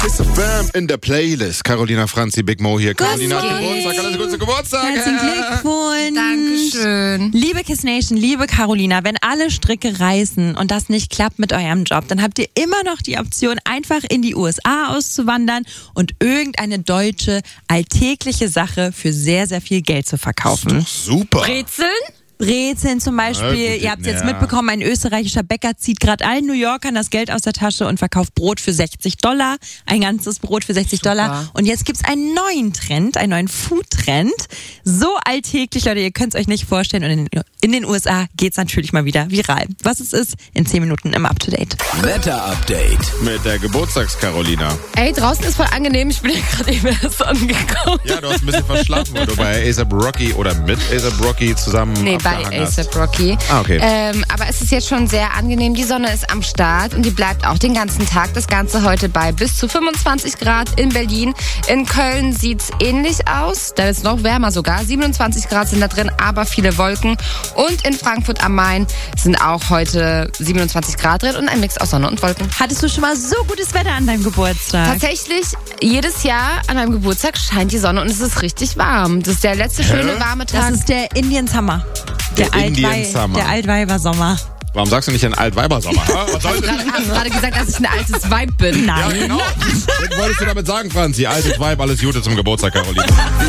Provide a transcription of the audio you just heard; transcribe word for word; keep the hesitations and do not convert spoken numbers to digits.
Kiss F M in der Playlist. Carolina Franzi, Big Mo hier. Carolina hat Geburtstag. Alles Gute Geburtstag. Herzlichen Glückwunsch. Dankeschön. Liebe Kiss Nation, liebe Carolina, wenn alle Stricke reißen und das nicht klappt mit eurem Job, dann habt ihr immer noch die Option, einfach in die U S A auszuwandern und irgendeine deutsche alltägliche Sache für sehr, sehr viel Geld zu verkaufen. Super. Brezeln? Brezeln zum Beispiel, Ja, gut, ihr habt es jetzt ja. mitbekommen, ein österreichischer Bäcker zieht gerade allen New Yorkern das Geld aus der Tasche und verkauft Brot für sechzig Dollar, ein ganzes Brot für sechzig Dollar. Und jetzt gibt's einen neuen Trend, einen neuen Food-Trend, so alltäglich, Leute, ihr könnt es euch nicht vorstellen. Und in, in den U S A geht's natürlich mal wieder viral. Was es ist, in zehn Minuten im Up-to-Date. Wetter-Update. Mit der Geburtstags-Carolina. Ey, draußen ist voll angenehm. Ich bin ja gerade eben erst angekommen. Ja, du hast ein bisschen verschlafen, weil du bei A$AP Rocky oder mit A$AP Rocky zusammen Nee, bei abgehangen hast. A$AP Rocky. Ah, okay. Ähm, aber es ist jetzt schon sehr angenehm. Die Sonne ist am Start und die bleibt auch den ganzen Tag. Das Ganze heute bei bis zu fünfundzwanzig Grad in Berlin. In Köln sieht's ähnlich aus. Da ist es noch wärmer sogar. siebenundzwanzig Grad sind da drin, aber viele Wolken. Und in Frankfurt am Main sind auch heute siebenundzwanzig Grad drin und ein Mix aus Sonne und Wolken. Hattest du schon mal so gutes Wetter an deinem Geburtstag? Tatsächlich, jedes Jahr an einem Geburtstag scheint die Sonne und es ist richtig warm. Das ist der letzte schöne warme Das Tag. ist der Indian Summer. Der Altwei- Indian Summer. Der Altweiber Sommer. Warum sagst du nicht ein Altweibersommer? Ha? Was soll Ich das? habe gerade gesagt, dass ich ein altes Weib bin. Ja, genau. Was wolltest du damit sagen, Franzi? Altes Weib, alles Gute zum Geburtstag, Carolina.